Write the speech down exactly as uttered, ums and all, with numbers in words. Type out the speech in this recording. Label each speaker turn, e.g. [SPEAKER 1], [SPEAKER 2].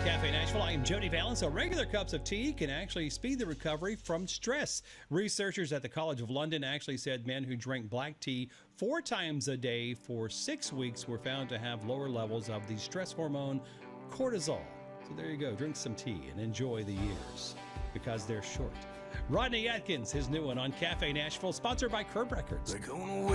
[SPEAKER 1] Cafe Nashville. I am Jody Valance. So regular cups of tea can actually speed the recovery from stress. Researchers at the College of London actually said men who drank black tea four times a day for six weeks were found to have lower levels of the stress hormone cortisol. So there you go. Drink some tea and enjoy the years because they're short. Rodney Atkins, his new one on Cafe Nashville, sponsored by Curb Records.
[SPEAKER 2] They're going away.